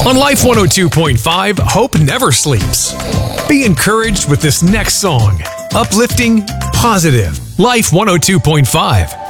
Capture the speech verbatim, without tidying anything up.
On Life one oh two point five, hope never sleeps. Be encouraged with this next song. Uplifting, positive. Life one oh two point five.